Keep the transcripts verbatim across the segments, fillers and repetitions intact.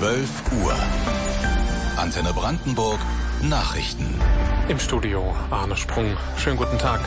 zwölf Uhr. Antenne Brandenburg Nachrichten. Im Studio Arne Sprung. Schönen guten Tag.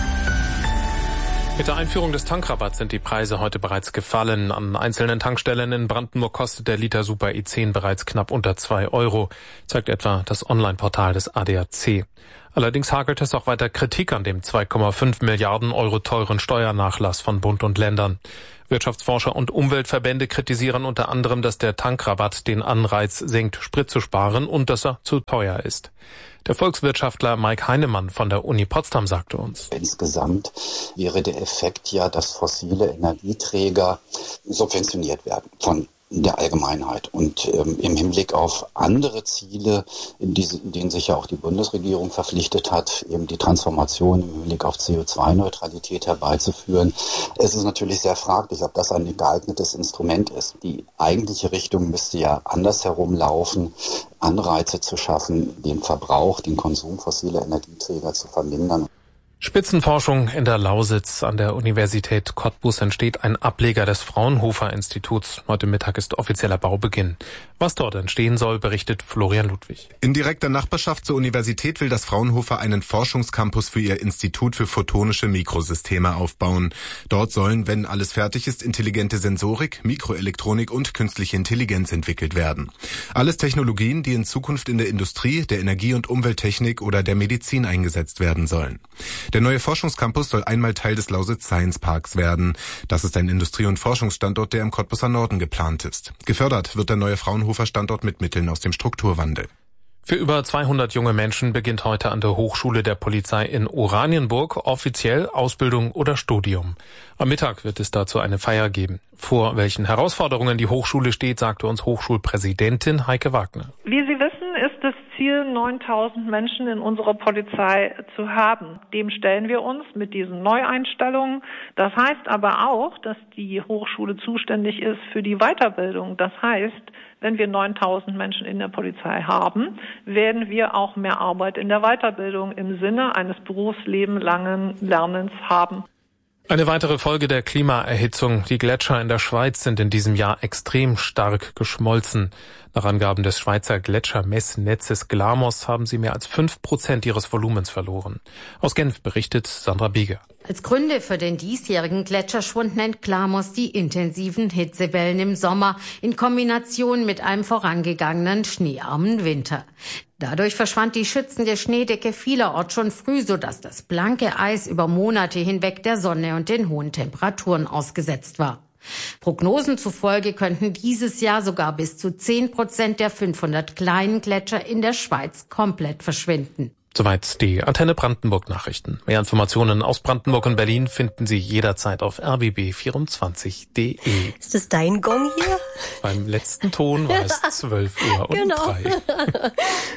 Mit der Einführung des Tankrabatts sind die Preise heute bereits gefallen. An einzelnen Tankstellen in Brandenburg kostet der Liter Super E zehn bereits knapp unter zwei Euro, zeigt etwa das Online-Portal des A D A C. Allerdings hagelt es auch weiter Kritik an dem zwei Komma fünf Milliarden Euro teuren Steuernachlass von Bund und Ländern. Wirtschaftsforscher und Umweltverbände kritisieren unter anderem, dass der Tankrabatt den Anreiz senkt, Sprit zu sparen und dass er zu teuer ist. Der Volkswirtschaftler Mike Heinemann von der Uni Potsdam sagte uns: Insgesamt wäre der Effekt ja, dass fossile Energieträger subventioniert werden von der Allgemeinheit. Und ähm, im Hinblick auf andere Ziele, in, diese, in denen sich ja auch die Bundesregierung verpflichtet hat, eben die Transformation im Hinblick auf C O zwei Neutralität herbeizuführen, es ist natürlich sehr fraglich, ob das ein geeignetes Instrument ist. Die eigentliche Richtung müsste ja andersherum laufen, Anreize zu schaffen, den Verbrauch, den Konsum fossiler Energieträger zu vermindern. Spitzenforschung in der Lausitz. An der Universität Cottbus entsteht ein Ableger des Fraunhofer-Instituts. Heute Mittag ist offizieller Baubeginn. Was dort entstehen soll, berichtet Florian Ludwig. In direkter Nachbarschaft zur Universität will das Fraunhofer einen Forschungscampus für ihr Institut für photonische Mikrosysteme aufbauen. Dort sollen, wenn alles fertig ist, intelligente Sensorik, Mikroelektronik und künstliche Intelligenz entwickelt werden. Alles Technologien, die in Zukunft in der Industrie, der Energie- und Umwelttechnik oder der Medizin eingesetzt werden sollen. Der neue Forschungscampus soll einmal Teil des Lausitz Science Parks werden. Das ist ein Industrie- und Forschungsstandort, der im Cottbuser Norden geplant ist. Gefördert wird der neue Fraunhofer-Standort mit Mitteln aus dem Strukturwandel. Für über zweihundert junge Menschen beginnt heute an der Hochschule der Polizei in Oranienburg offiziell Ausbildung oder Studium. Am Mittag wird es dazu eine Feier geben. Vor welchen Herausforderungen die Hochschule steht, sagte uns Hochschulpräsidentin Heike Wagner. Wie Sie wissen, ist das Ziel, neuntausend Menschen in unserer Polizei zu haben. Dem stellen wir uns mit diesen Neueinstellungen. Das heißt aber auch, dass die Hochschule zuständig ist für die Weiterbildung. Das heißt, wenn wir neuntausend Menschen in der Polizei haben, werden wir auch mehr Arbeit in der Weiterbildung im Sinne eines berufslebenlangen Lernens haben. Eine weitere Folge der Klimaerhitzung. Die Gletscher in der Schweiz sind in diesem Jahr extrem stark geschmolzen. Nach Angaben des Schweizer Gletschermessnetzes Glamos haben sie mehr als fünf Prozent ihres Volumens verloren. Aus Genf berichtet Sandra Bieger. Als Gründe für den diesjährigen Gletscherschwund nennt Glamos die intensiven Hitzewellen im Sommer in Kombination mit einem vorangegangenen schneearmen Winter. Dadurch verschwand die schützende Schneedecke vielerorts schon früh, sodass das blanke Eis über Monate hinweg der Sonne und den hohen Temperaturen ausgesetzt war. Prognosen zufolge könnten dieses Jahr sogar bis zu zehn Prozent der fünfhundert kleinen Gletscher in der Schweiz komplett verschwinden. Soweit die Antenne Brandenburg Nachrichten. Mehr Informationen aus Brandenburg und Berlin finden Sie jederzeit auf r b b vierundzwanzig punkt d e. Ist das dein Gong hier? Beim letzten Ton war es zwölf Uhr und genau. drei.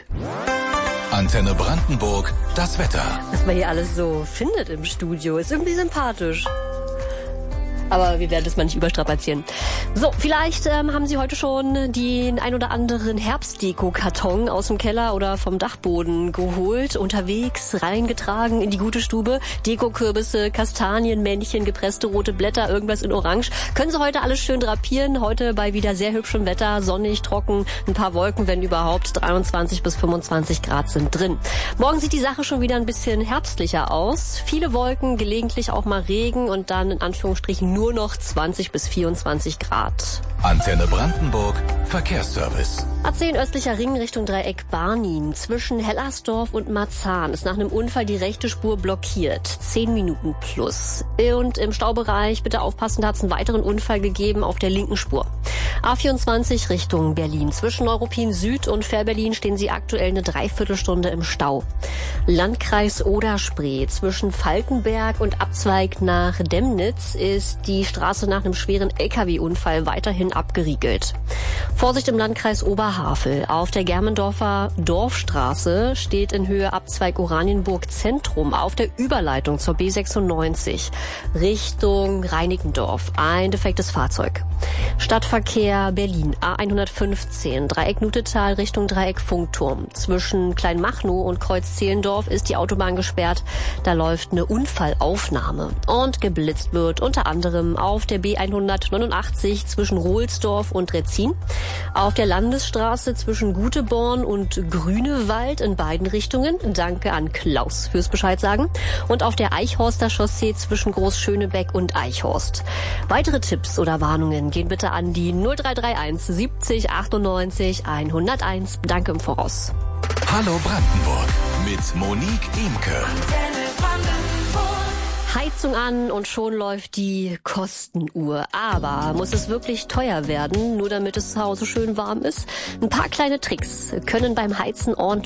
Antenne Brandenburg, das Wetter. Was man hier alles so findet im Studio, ist irgendwie sympathisch. Aber wir werden das mal nicht überstrapazieren. So, vielleicht ähm, haben Sie heute schon den ein oder anderen Herbstdeko-Karton aus dem Keller oder vom Dachboden geholt, unterwegs reingetragen in die gute Stube. Dekokürbisse, Kastanien, Männchen, gepresste rote Blätter, irgendwas in Orange. Können Sie heute alles schön drapieren. Heute bei wieder sehr hübschem Wetter, sonnig, trocken, ein paar Wolken, wenn überhaupt. dreiundzwanzig bis fünfundzwanzig Grad sind drin. Morgen sieht die Sache schon wieder ein bisschen herbstlicher aus. Viele Wolken, gelegentlich auch mal Regen und dann in Anführungsstrichen nur noch zwanzig bis vierundzwanzig Grad. Antenne Brandenburg, Verkehrsservice. A zehn östlicher Ring Richtung Dreieck Barnim. Zwischen Hellersdorf und Marzahn ist nach einem Unfall die rechte Spur blockiert. Zehn Minuten plus. Und im Staubereich, bitte aufpassen, da hat es einen weiteren Unfall gegeben auf der linken Spur. A vierundzwanzig Richtung Berlin. Zwischen Neuruppin Süd und Fährberlin stehen Sie aktuell eine Dreiviertelstunde im Stau. Landkreis Oder-Spree. Zwischen Falkenberg und Abzweig nach Demnitz ist die Straße nach einem schweren L K W-Unfall weiterhin abgeriegelt. Vorsicht im Landkreis Oberhavel. Auf der Germendorfer Dorfstraße steht in Höhe Abzweig Oranienburg Zentrum auf der Überleitung zur B sechsundneunzig Richtung Reinickendorf ein defektes Fahrzeug. Stadtverkehr Berlin, A hundertfünfzehn, Dreieck Nutetal Richtung Dreieck Funkturm. Zwischen Kleinmachnow und Kreuz Zehlendorf ist die Autobahn gesperrt. Da läuft eine Unfallaufnahme. Und geblitzt wird unter anderem auf der B hundertneunundachtzig zwischen Rohlsdorf und Retzin, auf der Landesstraße zwischen Guteborn und Grünewald in beiden Richtungen. Danke an Klaus fürs Bescheid sagen. Und auf der Eichhorster Chaussee zwischen Großschönebeck und Eichhorst. Weitere Tipps oder Warnungen gehen bitte an die null drei drei eins siebzig achtundneunzig hunderteins. Danke im Voraus. Hallo Brandenburg mit Monique Imke. Heizung an und schon läuft die Kostenuhr. Aber muss es wirklich teuer werden, nur damit es zu Hause schön warm ist? Ein paar kleine Tricks können beim Heizen ordentlich